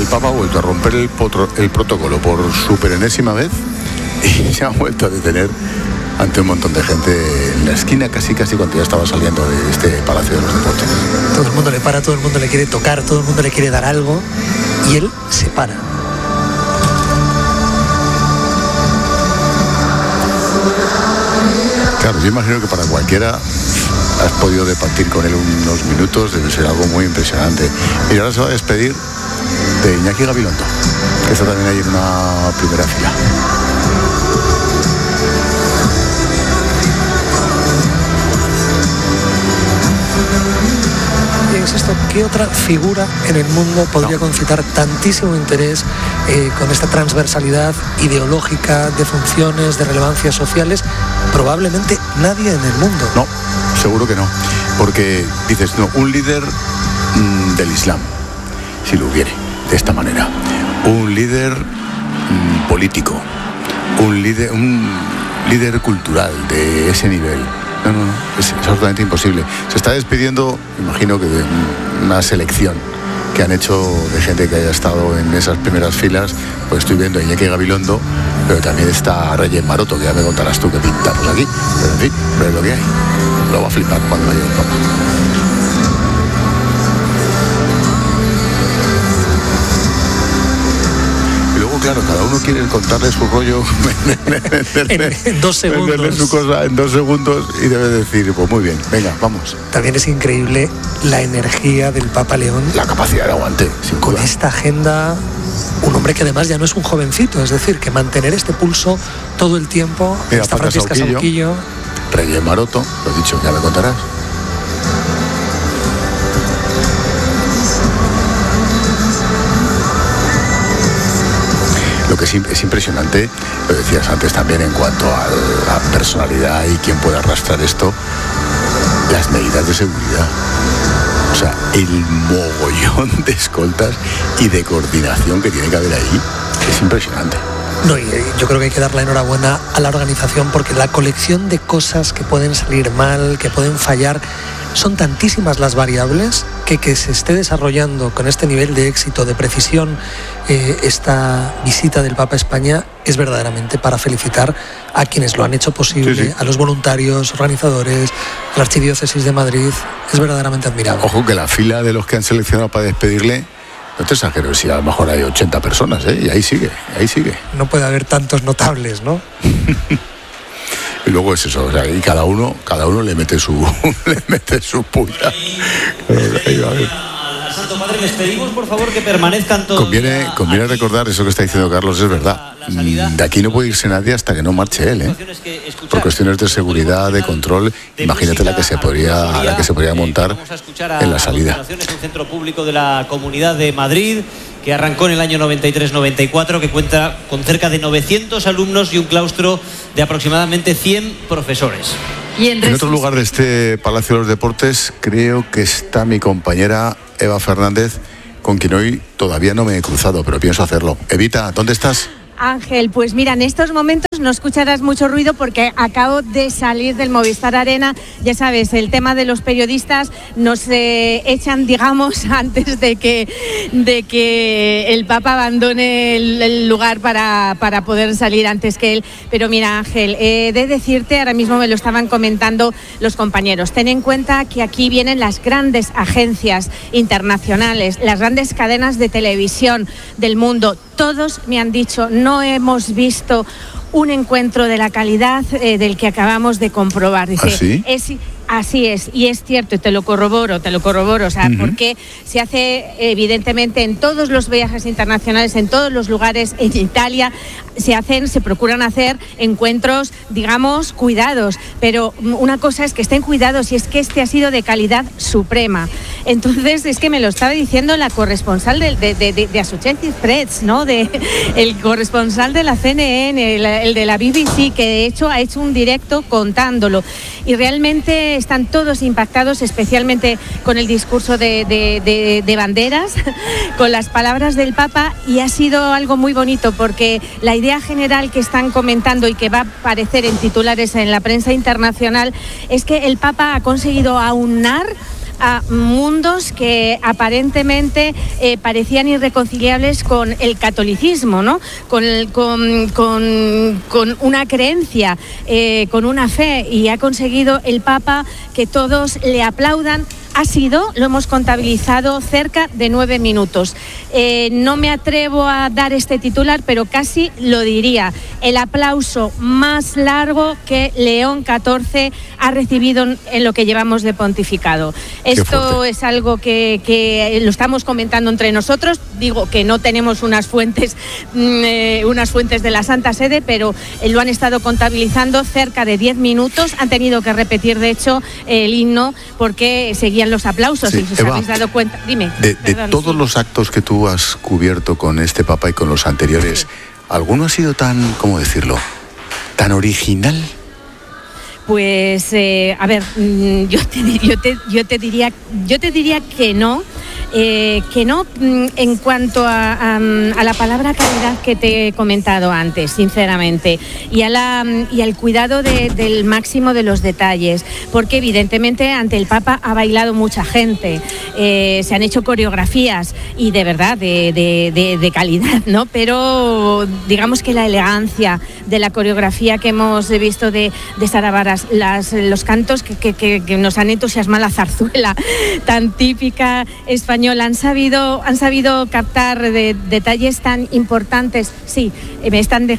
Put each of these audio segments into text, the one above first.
Papa ha vuelto a romper el protocolo por superenésima vez y se ha vuelto a detener ante un montón de gente en la esquina, casi cuando ya estaba saliendo de este Palacio de los Deportes. Todo el mundo le para, todo el mundo le quiere tocar, todo el mundo le quiere dar algo y él se para. Claro, yo imagino que para cualquiera has podido departir con él unos minutos, debe ser algo muy impresionante. Y ahora se va a despedir de Iñaki Gabilondo, que está también ahí en una primera fila. Insisto, ¿qué otra figura en el mundo podría concitar tantísimo interés con esta transversalidad ideológica, de funciones, de relevancias sociales? Probablemente nadie en el mundo. No, seguro que no. Porque dices, no, un líder del Islam, si lo hubiere, de esta manera. Un líder político, un líder cultural de ese nivel. No, es absolutamente imposible. Se está despidiendo, imagino que de una selección que han hecho de gente que haya estado en esas primeras filas. Pues estoy viendo a Iñaki Gabilondo, pero también está Reyes Maroto, que ya me contarás tú qué pinta por aquí. Pero en fin, pero es lo que hay. Lo va a flipar cuando vaya el Papa. Claro, cada uno quiere contarle su rollo en 2 segundos. Venderle su cosa en 2 segundos y debe decir, pues muy bien, venga, vamos. También es increíble la energía del Papa León. La capacidad de aguante, sin con duda. Esta agenda, un hombre que además ya no es un jovencito, es decir, que mantener este pulso todo el tiempo. Mira, está Francisca Sauquillo. Reyes Maroto, lo he dicho, ya me contarás. Lo que es impresionante, lo decías antes también en cuanto a la personalidad y quién puede arrastrar esto, las medidas de seguridad. O sea, el mogollón de escoltas y de coordinación que tiene que haber ahí es impresionante. No, y yo creo que hay que dar la enhorabuena a la organización porque la colección de cosas que pueden salir mal, que pueden fallar, son tantísimas las variables que se esté desarrollando con este nivel de éxito, de precisión, esta visita del Papa a España es verdaderamente para felicitar a quienes lo han hecho posible, sí. A los voluntarios, organizadores, a la Archidiócesis de Madrid. Es verdaderamente admirable. Ojo que la fila de los que han seleccionado para despedirle, no te exagero, si a lo mejor hay 80 personas, y ahí sigue. No puede haber tantos notables, ¿no? Y luego es eso, o sea, y cada uno le mete su puya. Santo Padre, les pedimos por favor que permanezcan todos. Conviene recordar eso que está diciendo Carlos, es verdad. De aquí no puede irse nadie hasta que no marche él, por cuestiones de seguridad, de control. Imagínate la que se podría montar en la salida. Es un centro público de la Comunidad de Madrid que arrancó en el año 93-94, que cuenta con cerca de 900 alumnos y un claustro de aproximadamente 100 profesores. Y en otro lugar de este Palacio de los Deportes creo que está mi compañera Eva Fernández, con quien hoy todavía no me he cruzado, pero pienso hacerlo. Evita, ¿dónde estás? Ángel, pues mira, en estos momentos no escucharás mucho ruido porque acabo de salir del Movistar Arena. Ya sabes, el tema de los periodistas nos echan, digamos, antes de que el Papa abandone el lugar para poder salir antes que él. Pero mira, Ángel, he de decirte, ahora mismo me lo estaban comentando los compañeros, ten en cuenta que aquí vienen las grandes agencias internacionales, las grandes cadenas de televisión del mundo. Todos me han dicho, no hemos visto un encuentro de la calidad del que acabamos de comprobar. Dice, ¿Ah, sí? Así es, y es cierto, y te lo corroboro, o sea, porque se hace evidentemente en todos los viajes internacionales, en todos los lugares, en Italia, se procuran hacer encuentros, digamos, cuidados, pero una cosa es que estén cuidados y es que este ha sido de calidad suprema. Entonces, es que me lo estaba diciendo la corresponsal de Associated Press, ¿no? El corresponsal de la CNN, el de la BBC, que de hecho ha hecho un directo contándolo, y realmente están todos impactados, especialmente con el discurso de Banderas, con las palabras del Papa, y ha sido algo muy bonito porque la idea general que están comentando y que va a aparecer en titulares en la prensa internacional es que el Papa ha conseguido aunar a mundos que aparentemente parecían irreconciliables con el catolicismo, ¿no? Con una creencia, con una fe, y ha conseguido el Papa que todos le aplaudan. Lo hemos contabilizado, cerca de 9 minutos. No me atrevo a dar este titular, pero casi lo diría. El aplauso más largo que León XIV ha recibido en lo que llevamos de pontificado. Esto es algo que lo estamos comentando entre nosotros. Digo que no tenemos unas fuentes de la Santa Sede, pero lo han estado contabilizando cerca de 10 minutos. Han tenido que repetir, de hecho, el himno porque seguían los aplausos. Sí, si os Eva, habéis dado cuenta. Dime. De todos los actos que tú has cubierto con este Papa y con los anteriores, sí, ¿alguno ha sido tan, cómo decirlo, tan original? Pues, a ver, yo te diría que no. En cuanto a la palabra caridad que te he comentado antes, sinceramente, y al cuidado del máximo de los detalles, porque evidentemente ante el Papa ha bailado mucha gente, se han hecho coreografías y de verdad de calidad, ¿no? Pero digamos que la elegancia de la coreografía que hemos visto de Sara Varas, los cantos que nos han entusiasmado, la zarzuela tan típica española, han sabido captar detalles tan importantes. Sí, me están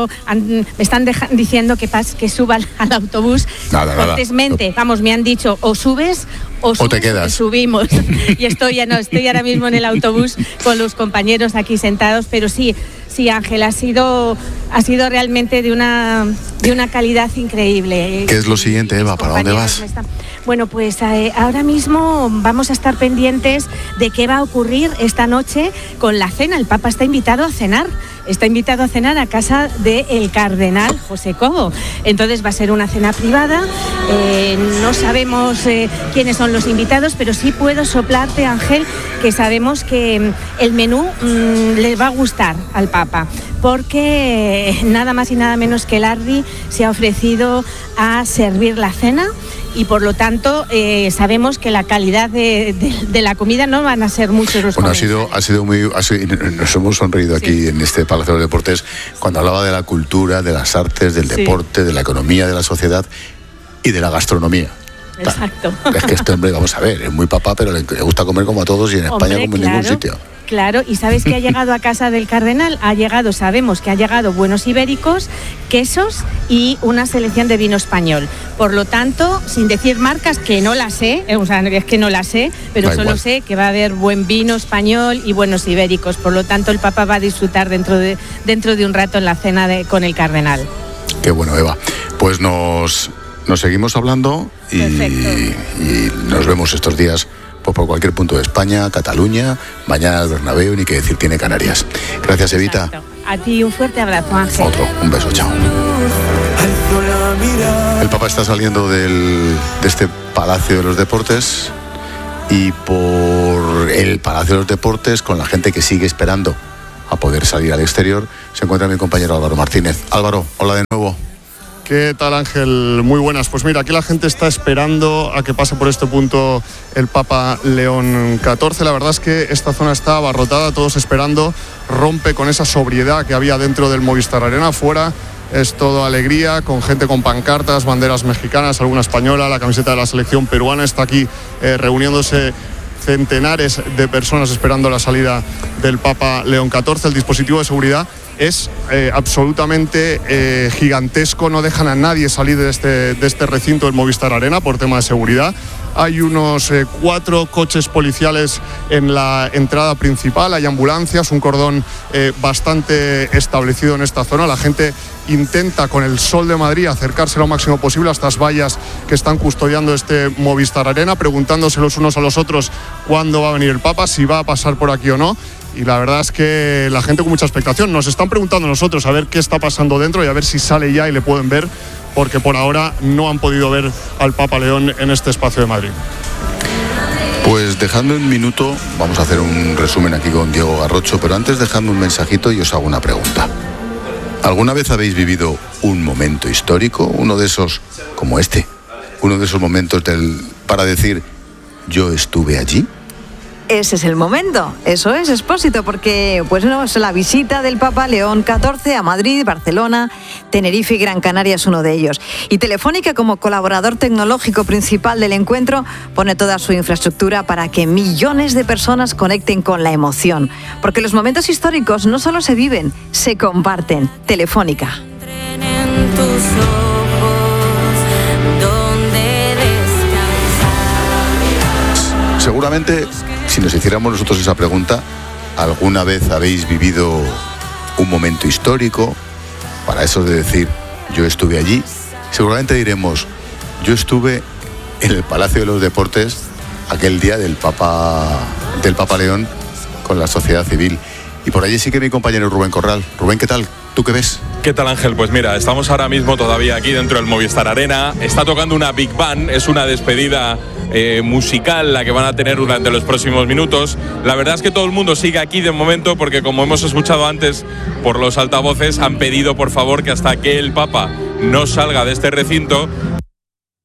diciendo que suba al autobús. Cortésmente, vamos, me han dicho o subes o te quedas. Subimos. Y estoy ahora mismo en el autobús con los compañeros aquí sentados, pero sí, Ángel, ha sido realmente de una calidad increíble. ¿Qué es lo siguiente, Eva? ¿Para dónde vas? Bueno, pues ahora mismo vamos a estar pendientes de qué va a ocurrir esta noche con la cena. El Papa está invitado a cenar. Está invitado a cenar a casa del cardenal José Cobo. Entonces va a ser una cena privada. No sabemos quiénes son los invitados, pero sí puedo soplarte, Ángel, que sabemos que el menú le va a gustar al Papa, porque nada más y nada menos que el Ardi se ha ofrecido a servir la cena. Y por lo tanto sabemos que la calidad de la comida no van a ser muchos los comentarios. Nos hemos sonreído aquí en este Palacio de los Deportes cuando hablaba de la cultura, de las artes, del deporte, de la economía de la sociedad y de la gastronomía. Exacto. Es que este hombre, vamos a ver, es muy papá, pero le gusta comer como a todos y en España como en ningún sitio. Claro, y sabes que ha llegado a casa del cardenal, sabemos que ha llegado buenos ibéricos, quesos y una selección de vino español. Por lo tanto, sin decir marcas, que no las sé, pero solo sé que va a haber buen vino español y buenos ibéricos. Por lo tanto, el Papa va a disfrutar dentro de un rato en la cena con el cardenal. Qué bueno, Eva. Pues nos seguimos hablando y nos vemos estos días por cualquier punto de España, Cataluña, mañana el Bernabéu, ni que decir tiene Canarias. Gracias, Evita. Exacto. A ti un fuerte abrazo, Ángel. Un beso, chao. El Papa está saliendo de este Palacio de los Deportes, y por el Palacio de los Deportes, con la gente que sigue esperando a poder salir al exterior, se encuentra mi compañero Álvaro Martínez. Álvaro, hola de nuevo. ¿Qué tal, Ángel? Muy buenas. Pues mira, aquí la gente está esperando a que pase por este punto el Papa León XIV. La verdad es que esta zona está abarrotada, todos esperando. Rompe con esa sobriedad que había dentro del Movistar Arena. Afuera es todo alegría, con gente con pancartas, banderas mexicanas, alguna española, la camiseta de la selección peruana. Está aquí reuniéndose centenares de personas esperando la salida del Papa León XIV. El dispositivo de seguridad es absolutamente gigantesco, no dejan a nadie salir de este recinto del Movistar Arena por tema de seguridad. Hay unos 4 coches policiales en la entrada principal, hay ambulancias, un cordón bastante establecido en esta zona. La gente intenta, con el sol de Madrid, acercarse lo máximo posible a estas vallas que están custodiando este Movistar Arena, preguntándose los unos a los otros cuándo va a venir el Papa, si va a pasar por aquí o no. Y la verdad es que la gente con mucha expectación. Nos están preguntando a nosotros a ver qué está pasando dentro y a ver si sale ya y le pueden ver, porque por ahora no han podido ver al Papa León en este espacio de Madrid. Pues dejadme un minuto, vamos a hacer un resumen aquí con Diego Garrocho, pero antes dejadme un mensajito y os hago una pregunta. ¿Alguna vez habéis vivido un momento histórico, uno de esos como este, uno de esos momentos para decir yo estuve allí? Ese es el momento, eso es, Expósito, porque es la visita del Papa León XIV a Madrid, Barcelona, Tenerife y Gran Canaria es uno de ellos. Y Telefónica, como colaborador tecnológico principal del encuentro, pone toda su infraestructura para que millones de personas conecten con la emoción. Porque los momentos históricos no solo se viven, se comparten. Telefónica. Seguramente, si nos hiciéramos nosotros esa pregunta, ¿alguna vez habéis vivido un momento histórico? Para eso de decir, yo estuve allí, seguramente diremos, yo estuve en el Palacio de los Deportes aquel día del Papa León con la sociedad civil. Y por allí sí que mi compañero Rubén Corral. Rubén, ¿qué tal? ¿Tú qué ves? ¿Qué tal, Ángel? Pues mira, estamos ahora mismo todavía aquí dentro del Movistar Arena. Está tocando una Big Band, es una despedida musical la que van a tener durante los próximos minutos. La verdad es que todo el mundo sigue aquí de momento porque, como hemos escuchado antes por los altavoces, han pedido por favor que hasta que el Papa no salga de este recinto